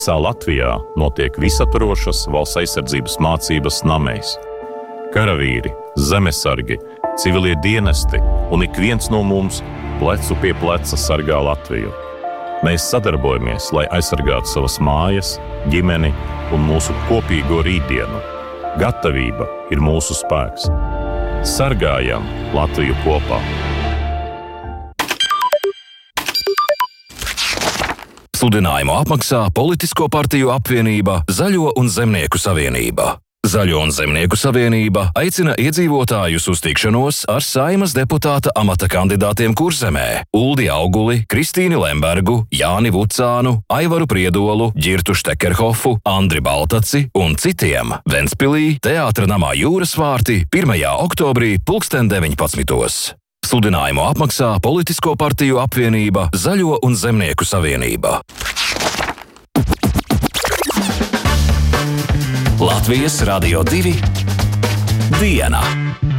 Latvijā notiek visaptvarošas valsts aizsardzības mācības namēs. Karavīri, zemesargi, civilie dienesti un ik viens no mums plecu pie pleca sargā Latviju. Mēs sadarbojamies, lai aizsargātu savas mājas, ģimeni un mūsu kopīgo rītdienu. Gatavība ir mūsu spēks. Sargājam Latviju kopā! Sludinājumu apmaksā Politisko partiju apvienība Zaļo un Zemnieku savienība. Zaļo un Zemnieku savienība aicina iedzīvotājus uz tikšanos ar Saeimas deputāta amata kandidātiem Kurzemē Uldi Auguli, Kristīni Lembergu, Jāni Vucānu, Aivaru Priedolu, Ģirtu Štekerhofu, Andri Baltaci un citiem Ventspilī, Teātra namā Jūras vārti 1. oktobrī 19. Sludinājumu apmaksā Politisko partiju apvienība Zaļo un Zemnieku savienība. Latvijas Radio 2 diena.